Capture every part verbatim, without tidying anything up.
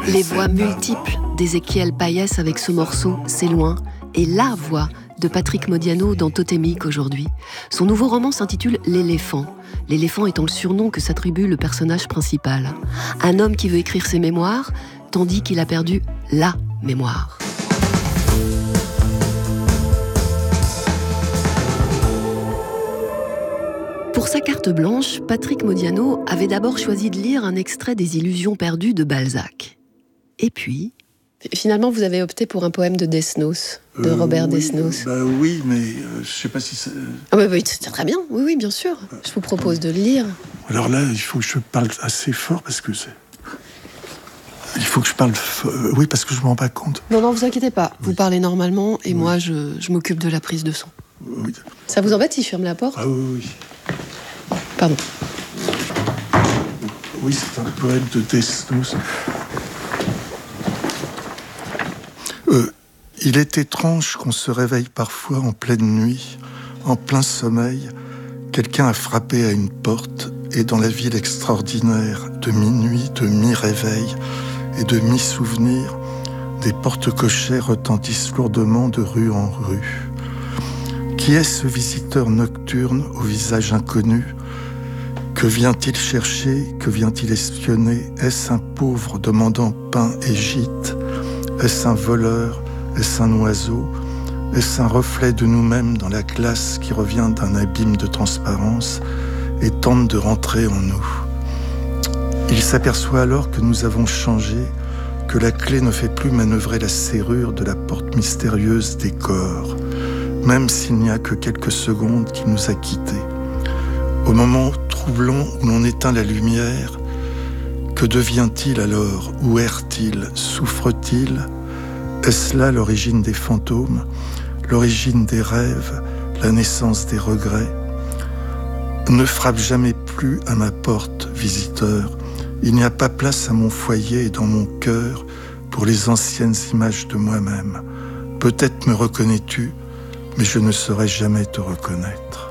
Les voix multiples d'Ézéchiel Payès avec ce morceau « C'est loin » et la voix de Patrick Modiano dans Totémique aujourd'hui. Son nouveau roman s'intitule « L'éléphant ». L'éléphant étant le surnom que s'attribue le personnage principal. Un homme qui veut écrire ses mémoires, tandis qu'il a perdu la mémoire. Pour sa carte blanche, Patrick Modiano avait d'abord choisi de lire un extrait des Illusions perdues de Balzac. Et puis... Finalement, vous avez opté pour un poème de Desnos, de euh, Robert oui, Desnos. Bah oui, mais euh, je ne sais pas si ça... Ah bah oui, c'est très bien, oui, oui, bien sûr. Je vous propose de le lire. Alors là, il faut que je parle assez fort parce que c'est... Il faut que je parle... Euh, oui, parce que je ne me rends pas compte. Non, non, vous inquiétez pas. Oui. Vous parlez normalement et oui. moi, je, je m'occupe de la prise de son. Oui. Ça vous embête si je ferme la porte ? Ah oui, oui. Pardon. Oui, c'est un poème de Desnos. Euh, il est étrange qu'on se réveille parfois en pleine nuit, en plein sommeil. Quelqu'un a frappé à une porte et dans la ville extraordinaire de minuit, de mi-réveil et de mi-souvenir, des porte-cochers retentissent lourdement de rue en rue. Qui est ce visiteur nocturne au visage inconnu ? Que vient-il chercher ? Que vient-il espionner ? Est-ce un pauvre demandant pain et gîte ? Est-ce un voleur ? Est-ce un oiseau ? Est-ce un reflet de nous-mêmes dans la glace qui revient d'un abîme de transparence et tente de rentrer en nous ? Il s'aperçoit alors que nous avons changé, que la clé ne fait plus manœuvrer la serrure de la porte mystérieuse des corps, même s'il n'y a que quelques secondes qu'il nous a quittés. Au moment troublant où l'on éteint la lumière, que devient-il alors ? Où erre-t-il ? Souffre-t-il ? Est-ce là l'origine des fantômes, l'origine des rêves, la naissance des regrets ? Ne frappe jamais plus à ma porte, visiteur. Il n'y a pas place à mon foyer et dans mon cœur pour les anciennes images de moi-même. Peut-être me reconnais-tu, mais je ne saurais jamais te reconnaître.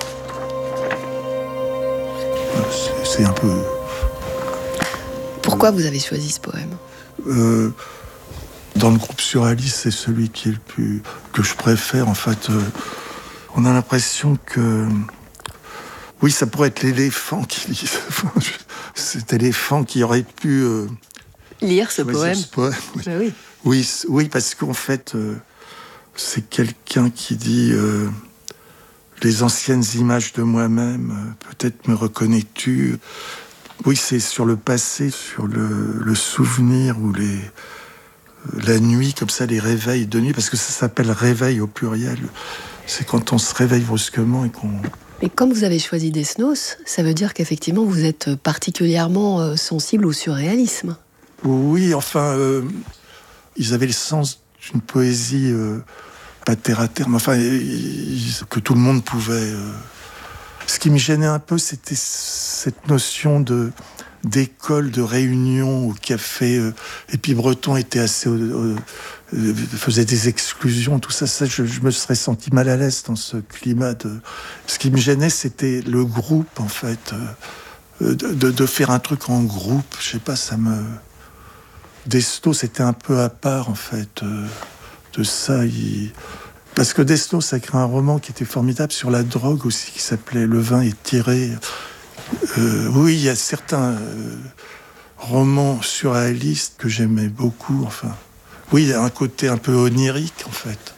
C'est, c'est un peu... Pourquoi vous avez choisi ce poème ? euh, Dans le groupe surréaliste, c'est celui qui est le plus... que je préfère. En fait, euh, on a l'impression que... Oui, ça pourrait être l'éléphant qui lit. Cet éléphant qui aurait pu... Euh, lire ce poème. ce poème. Oui. Ben oui. Oui, oui, parce qu'en fait, euh, c'est quelqu'un qui dit... Euh, les anciennes images de moi-même, euh, peut-être me reconnais-tu. Oui, c'est sur le passé, sur le, le souvenir ou les, euh, la nuit, comme ça, les réveils de nuit, parce que ça s'appelle réveil au pluriel. C'est quand on se réveille brusquement et qu'on... Mais comme vous avez choisi Desnos, ça veut dire qu'effectivement, vous êtes particulièrement euh, sensible au surréalisme. Oui, enfin, euh, ils avaient le sens d'une poésie... Euh, pas terre à terre, mais enfin, que tout le monde pouvait... Euh... Ce qui me gênait un peu, c'était cette notion de, d'école, de réunion au café. Euh... Et puis Breton était assez... Euh... Euh... faisait des exclusions, tout ça. ça je, je me serais senti mal à l'aise dans ce climat. De... Ce qui me gênait, c'était le groupe, en fait. Euh... De, de, de faire un truc en groupe. Je sais pas, ça me... Desnos, c'était un peu à part, en fait... Euh... de ça, il... parce que Desnos a écrit un roman qui était formidable sur la drogue aussi, qui s'appelait Le vin est tiré. Euh, oui, il y a certains euh, romans surréalistes que j'aimais beaucoup. Enfin, oui, il y a un côté un peu onirique, en fait.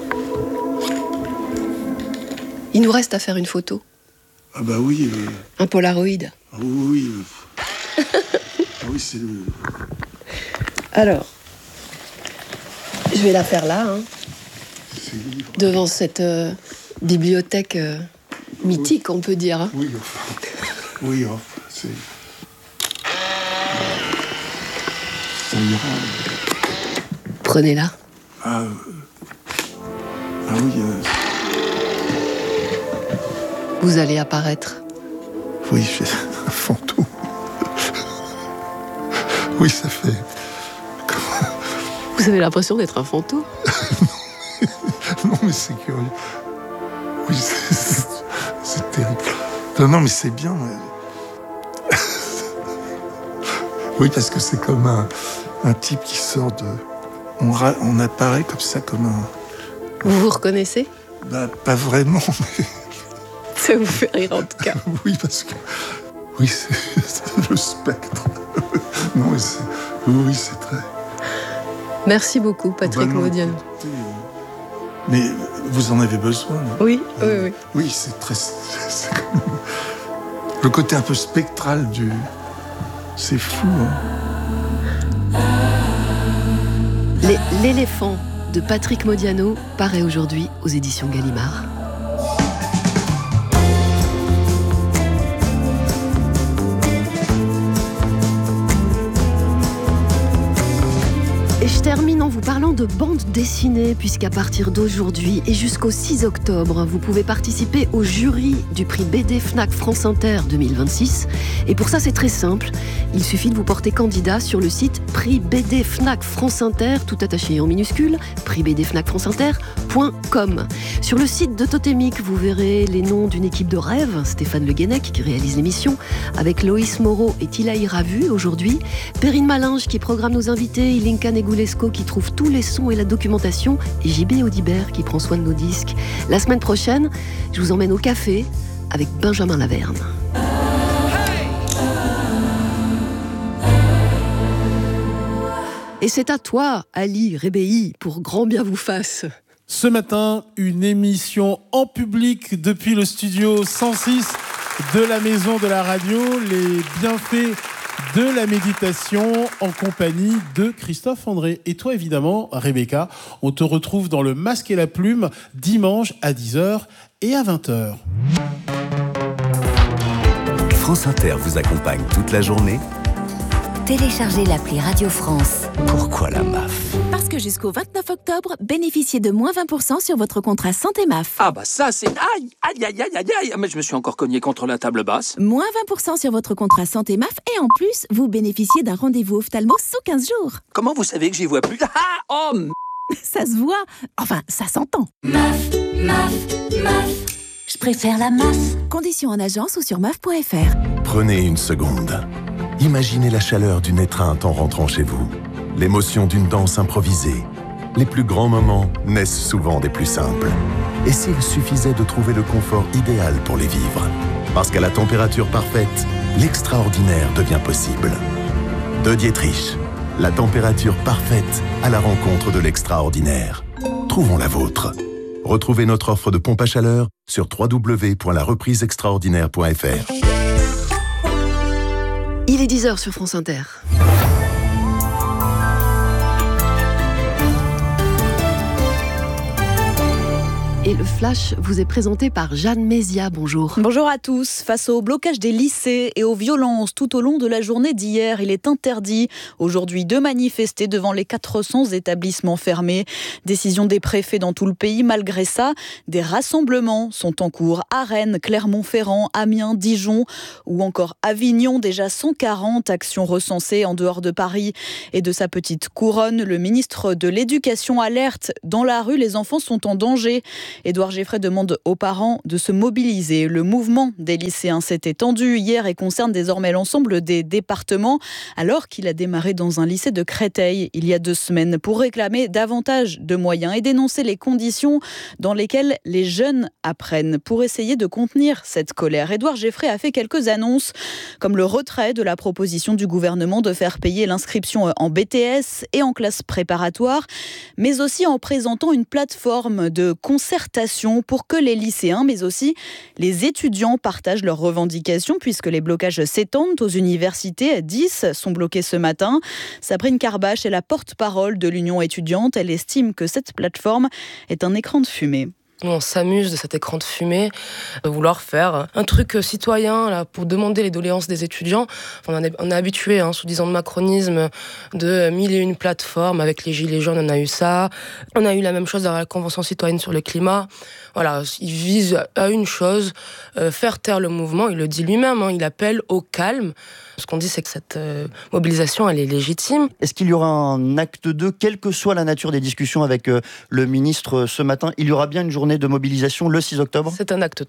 Il nous reste à faire une photo. Ah bah oui. Euh... Un Polaroid. Ah oui. Euh... ah oui, c'est le... Alors. Je vais la faire là, hein, devant cette euh, bibliothèque euh, mythique, on peut dire. Hein. Oui, enfin, oui, enfin, c'est... Ça ira. Prenez-la. Ah, euh... ah oui. Euh... Vous allez apparaître. Oui, j'ai un fantôme. Oui, ça fait... Vous avez l'impression d'être un fantôme ? Non, mais c'est curieux. Oui, c'est, c'est, c'est terrible. Non, non, mais c'est bien. Oui, parce que c'est comme un... un type qui sort de... On, ra... on apparaît comme ça, comme un... Vous vous reconnaissez ? Bah, pas vraiment, mais... Ça vous fait rire en tout cas. Oui, parce que... Oui, c'est, c'est le spectre. Non, mais c'est... Oui, c'est très... Merci beaucoup, Patrick bah non, Modiano. Écoutez, mais vous en avez besoin, non ? Oui, oui, oui. Oui, c'est très... C'est comme... Le côté un peu spectral du... C'est fou, hein. Les, L'éléphant de Patrick Modiano paraît aujourd'hui aux éditions Gallimard. Et je termine en vous parlant de bande dessinée, puisqu'à partir d'aujourd'hui et jusqu'au six octobre, vous pouvez participer au jury du prix B D Fnac France Inter deux mille vingt-six. Et pour ça, c'est très simple. Il suffit de vous porter candidat sur le site prix B D Fnac France Inter, tout attaché en minuscule, prix b d fnac france inter point com. Sur le site de Totémique, vous verrez les noms d'une équipe de rêve, Stéphane Le Guenec qui réalise l'émission, avec Loïs Moreau et Tilaï Ravu aujourd'hui, Perrine Malinge qui programme nos invités, Ilinka Negulesco qui trouve tous les sons et la documentation, et J B Audibert qui prend soin de nos disques. La semaine prochaine, je vous emmène au café avec Benjamin Laverne. Et c'est à toi, Ali Rébéi, pour grand bien vous fasse. Ce matin, une émission en public depuis le studio cent six de la Maison de la Radio, les bienfaits de la méditation en compagnie de Christophe André. Et toi, évidemment, Rebecca, on te retrouve dans Le Masque et la Plume, dimanche à dix heures et à vingt heures. France Inter vous accompagne toute la journée. Téléchargez l'appli Radio France. Pourquoi la M A F ? Parce que jusqu'au vingt-neuf octobre, bénéficiez de moins vingt pour cent sur votre contrat santé M A F. Ah bah ça c'est... Aïe, aïe, aïe, aïe, aïe, aïe. Mais je me suis encore cogné contre la table basse. Moins vingt pour cent sur votre contrat santé M A F et en plus, vous bénéficiez d'un rendez-vous ophtalmo sous quinze jours. Comment vous savez que j'y vois plus ? Ah, oh m... Ça se voit. Enfin, ça s'entend. M A F, M A F, M A F. Je préfère la M A F. Conditions en agence ou sur M A F point F R. Prenez une seconde. Imaginez la chaleur d'une étreinte en rentrant chez vous. L'émotion d'une danse improvisée. Les plus grands moments naissent souvent des plus simples. Et s'il suffisait de trouver le confort idéal pour les vivre ? Parce qu'à la température parfaite, l'extraordinaire devient possible. De Dietrich, la température parfaite à la rencontre de l'extraordinaire. Trouvons la vôtre. Retrouvez notre offre de pompe à chaleur sur w w w point la reprise extraordinaire point f r. Il est dix heures sur France Inter. Et le flash vous est présenté par Jeanne Mézia. Bonjour. Bonjour à tous. Face au blocage des lycées et aux violences tout au long de la journée d'hier, il est interdit aujourd'hui de manifester devant les quatre cents établissements fermés. Décision des préfets dans tout le pays. Malgré ça, des rassemblements sont en cours à Rennes, Clermont-Ferrand, Amiens, Dijon ou encore Avignon. Déjà cent quarante actions recensées en dehors de Paris et de sa petite couronne. Le ministre de l'Éducation alerte. Dans la rue, les enfants sont en danger. Édouard Geffray demande aux parents de se mobiliser. Le mouvement des lycéens s'est étendu hier et concerne désormais l'ensemble des départements, alors qu'il a démarré dans un lycée de Créteil il y a deux semaines pour réclamer davantage de moyens et dénoncer les conditions dans lesquelles les jeunes apprennent. Pour essayer de contenir cette colère, Édouard Geffray a fait quelques annonces, comme le retrait de la proposition du gouvernement de faire payer l'inscription en B T S et en classe préparatoire, mais aussi en présentant une plateforme de concertation pour que les lycéens, mais aussi les étudiants partagent leurs revendications, puisque les blocages s'étendent aux universités. dix sont bloqués ce matin. Sabrine Carbache est la porte-parole de l'Union étudiante. Elle estime que cette plateforme est un écran de fumée. On s'amuse de cet écran de fumée, de vouloir faire un truc citoyen là, pour demander les doléances des étudiants. On est, on est habitué, hein, sous dix ans de macronisme, de mille et une plateformes. Avec les Gilets jaunes, on a eu ça. On a eu la même chose dans la Convention citoyenne sur le climat. Voilà, il vise à une chose, euh, faire taire le mouvement. Il le dit lui-même, hein, il appelle au calme. Ce qu'on dit, c'est que cette euh, mobilisation, elle est légitime. Est-ce qu'il y aura un acte deux, quelle que soit la nature des discussions avec euh, le ministre euh, ce matin ? Il y aura bien une journée de mobilisation le six octobre ? C'est un acte trois.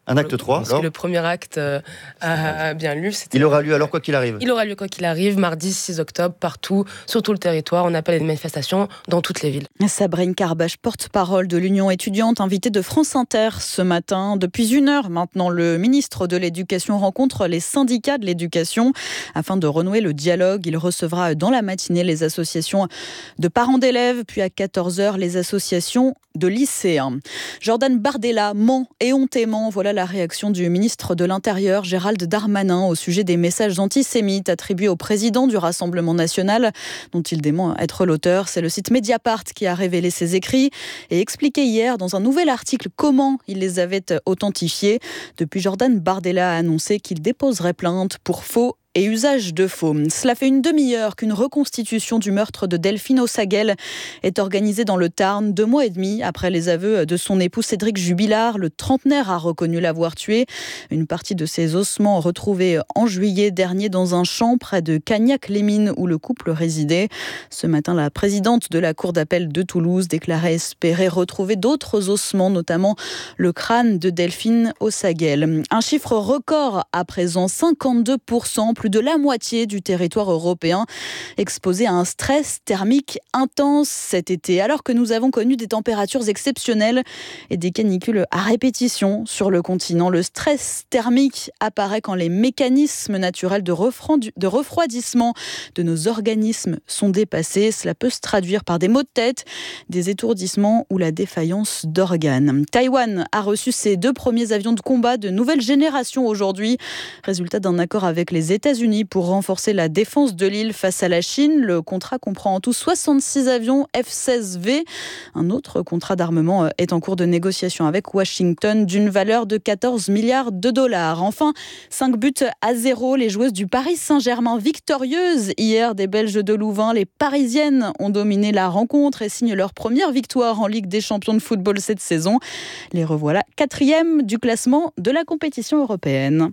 Un acte trois, parce alors que le premier acte euh, a, a bien lieu. Il aura lieu alors quoi qu'il arrive. Il aura lieu quoi qu'il arrive, mardi six octobre, partout, sur tout le territoire. On appelle des manifestations dans toutes les villes. Sabrine Carbach, porte-parole de l'Union étudiante, invitée de France Inter ce matin. Depuis une heure maintenant, le ministre de l'Éducation rencontre les syndicats de l'éducation afin de renouer le dialogue. Il recevra dans la matinée les associations de parents d'élèves, puis à quatorze heures les associations de lycéens. Jordan Bardella ment éhontément. Voilà la réaction du ministre de l'Intérieur, Gérald Darmanin, au sujet des messages antisémites attribués au président du Rassemblement national, dont il dément être l'auteur. C'est le site Mediapart qui a révélé ses écrits et expliqué hier dans un nouvel article comment il les avait authentifiés. Depuis, Jordan Bardella a annoncé qu'il déposerait plainte pour faux et usage de faux. Cela fait une demi-heure qu'une reconstitution du meurtre de Delphine Ossagel est organisée dans le Tarn, deux mois et demi après les aveux de son époux Cédric Jubilard. Le trentenaire a reconnu l'avoir tué. Une partie de ses ossements retrouvés en juillet dernier dans un champ près de Cagnac-les-Mines où le couple résidait. Ce matin, la présidente de la Cour d'appel de Toulouse déclarait espérer retrouver d'autres ossements, notamment le crâne de Delphine Ossagel. Un chiffre record à présent, cinquante-deux pour cent, plus de la moitié du territoire européen exposé à un stress thermique intense cet été. Alors que nous avons connu des températures exceptionnelles et des canicules à répétition sur le continent, le stress thermique apparaît quand les mécanismes naturels de refroidissement de nos organismes sont dépassés. Cela peut se traduire par des maux de tête, des étourdissements ou la défaillance d'organes. Taïwan a reçu ses deux premiers avions de combat de nouvelle génération aujourd'hui, résultat d'un accord avec les États-Unis pour renforcer la défense de l'île face à la Chine. Le contrat comprend en tout soixante-six avions F seize V. Un autre contrat d'armement est en cours de négociation avec Washington d'une valeur de quatorze milliards de dollars. Enfin, cinq buts à zéro. Les joueuses du Paris Saint-Germain victorieuses hier des Belges de Louvain. Les Parisiennes ont dominé la rencontre et signent leur première victoire en Ligue des champions de football cette saison. Les revoilà quatrième du classement de la compétition européenne.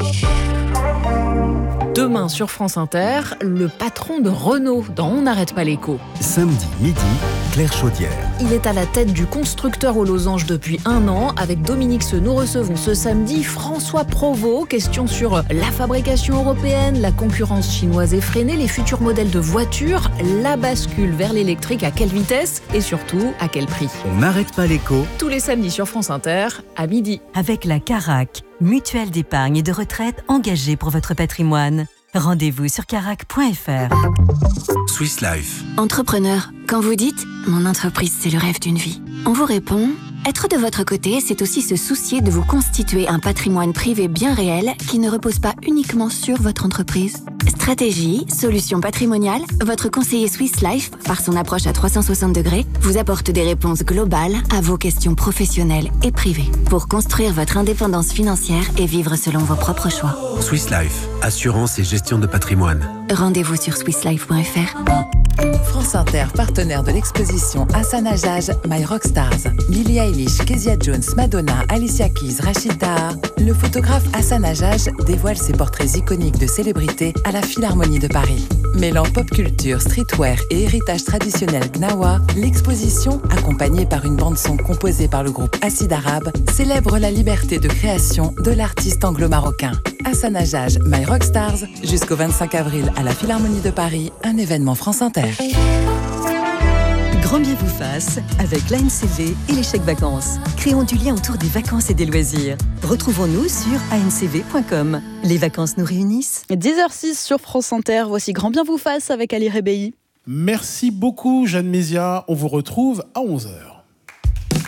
Demain sur France Inter, le patron de Renault dans On n'arrête pas l'écho. Samedi midi, Claire Chaudière. Il est à la tête du constructeur aux losanges depuis un an. Avec Dominique Seux, nous recevons ce samedi François Provost. Question sur la fabrication européenne, la concurrence chinoise effrénée, les futurs modèles de voitures, la bascule vers l'électrique, à quelle vitesse et surtout à quel prix. On n'arrête pas l'écho. Tous les samedis sur France Inter, à midi. Avec la Carac, mutuelle d'épargne et de retraite engagée pour votre patrimoine. Rendez-vous sur carac point f r. Swiss Life. Entrepreneur, quand vous dites « Mon entreprise, c'est le rêve d'une vie », on vous répond « Être de votre côté, c'est aussi se soucier de vous constituer un patrimoine privé bien réel qui ne repose pas uniquement sur votre entreprise. » Stratégie, solutions patrimoniales, votre conseiller Swiss Life, par son approche à trois cent soixante degrés, vous apporte des réponses globales à vos questions professionnelles et privées pour construire votre indépendance financière et vivre selon vos propres choix. Swiss Life, assurance et gestion de patrimoine. Rendez-vous sur swiss life point f r. France Inter, partenaire de l'exposition Hassan Hajaj, My Rockstars. Billie Eilish, Kezia Jones, Madonna, Alicia Keys, Rachid Taha. Le photographe Hassan Hajaj dévoile ses portraits iconiques de célébrités à la Philharmonie de Paris. Mêlant pop culture, streetwear et héritage traditionnel gnawa, l'exposition, accompagnée par une bande-son composée par le groupe Acide Arabe, célèbre la liberté de création de l'artiste anglo-marocain. Hassan Hajaj, My Rockstars, jusqu'au vingt-cinq avril à la Philharmonie de Paris, un événement France Inter. Grand bien vous fasse avec l'A N C V et les chèques vacances. Créons du lien autour des vacances et des loisirs. Retrouvons-nous sur a n c v point com. Les vacances nous réunissent. dix heures six sur France Inter. Voici Grand bien vous fasse avec Ali Rebéi. Merci beaucoup Jeanne Mézia. On vous retrouve à onze heures.